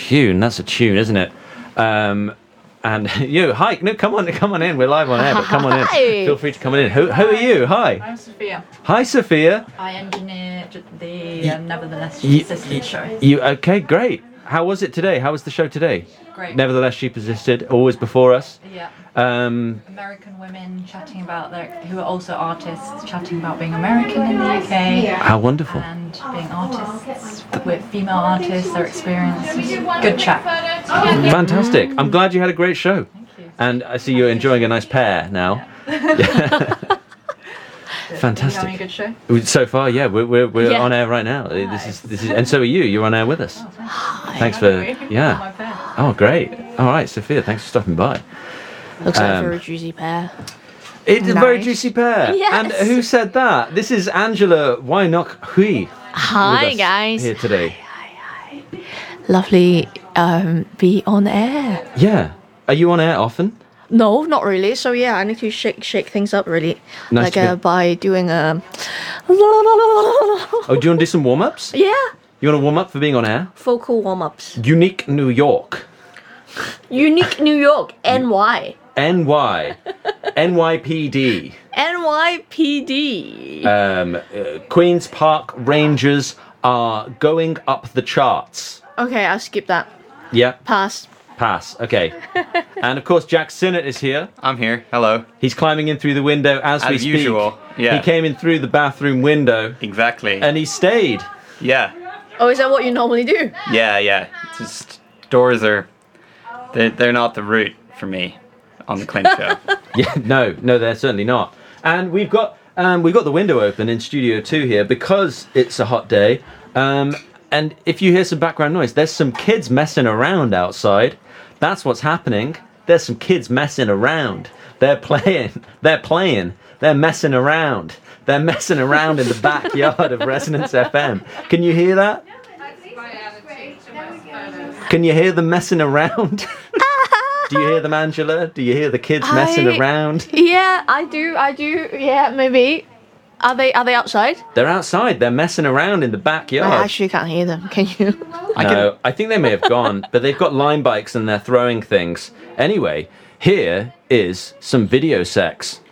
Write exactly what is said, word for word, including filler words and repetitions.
tune. That's a tune, isn't it? Um, and you, hi, no, come on, come on in. We're live on air, but come on in. Hi. Feel free to come on in. Who, who are you? Hi. I'm Sophia. Hi, Sophia. I engineered the um, Nevertheless You- Persistent show. You okay? Great. How was it today? How was the show today? Great. Nevertheless, she persisted. Always before us. Yeah. Um, American women chatting about their, who are also artists, chatting about being American in the U K. how wonderful. And being artists with female artists, their experience. Good chat. Fantastic. I'm glad you had a great show. Thank you. And I see you're enjoying a nice pair now. Fantastic. Are you having a good show? So far, yeah, we're we're, we're Yeah. on air right now. This is this is, and so are you. You're on air with us. Thanks for Anyway, my yeah. pair. Oh, great. All right, Sophia, thanks for stopping by. Looks like Um, a very juicy pair. It's a very Nice. juicy pair. Yes. And who said that? This is Angela Wynok Hui Hi with us guys. here today. Lovely um be on air. Yeah. Are you on air often? No, not really. So yeah, I need to shake shake things up really. Nice like to uh, be- by doing a Oh, do you want to do some warm ups? Yeah. You want to warm up for being on air? Vocal warm ups. Unique New York. Unique New York, N Y. N Y. N Y P D. N Y P D. Um, uh, Queen's Park Rangers are going up the charts. Okay, I'll skip that. Yeah, Pass. pass. Okay. And of course, Jack Sinnott is here. I'm here. Hello. He's climbing in through the window as, we As speak. usual. Yeah. He came in through the bathroom window Exactly. and he stayed. yeah. Oh, is that what you normally do? Yeah, yeah. It's just doors are they're, they're not the route for me on the Clint show. Yeah, no, no, they're certainly not. And we've got um, we've got the window open in Studio Two here because it's a hot day. Um, and if you hear some background noise, there's some kids messing around outside. That's what's happening. There's some kids messing around. They're playing. They're playing. They're messing around. They're messing around in the backyard of Resonance F M. Can you hear that? Can you hear them messing around? Do you hear them, Angela? Do you hear the kids messing I- around? Yeah, I do. I do. Yeah, maybe. Are they are they outside? They're outside. They're messing around in the backyard. I actually can't hear them. Can you? I no, I think they may have gone, but they've got line bikes and they're throwing things. Anyway, here is some video sex.